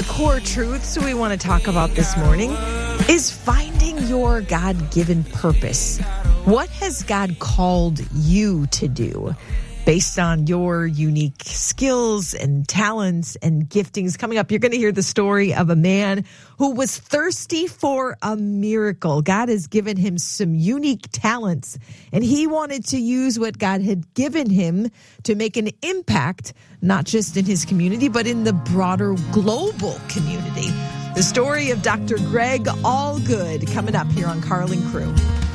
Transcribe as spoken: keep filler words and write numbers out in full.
core truths we want to talk about this morning is finding your God-given purpose. What has God called you to do based on your unique skills and talents and giftings? Coming up, you're going to hear the story of a man who was thirsty for a miracle. God has given him some unique talents, and he wanted to use what God had given him to make an impact, not just in his community, but in the broader global community. The story of Doctor Greg Allgood coming up here on Karl and Crew.